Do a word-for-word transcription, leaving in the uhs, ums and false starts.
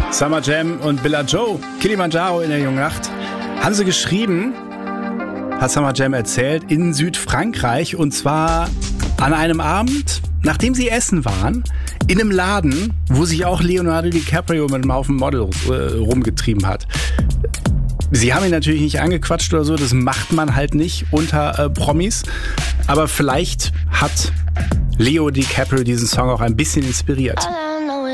Summer Jam und Billa Joe, Kilimanjaro in der jungen Nacht, haben sie geschrieben, hat Summer Jam erzählt, in Südfrankreich, und zwar an einem Abend, nachdem sie essen waren, in einem Laden, wo sich auch Leonardo DiCaprio mit einem Haufen Models äh, rumgetrieben hat. Sie haben ihn natürlich nicht angequatscht oder so, das macht man halt nicht unter äh, Promis, aber vielleicht hat Leo DiCaprio diesen Song auch ein bisschen inspiriert.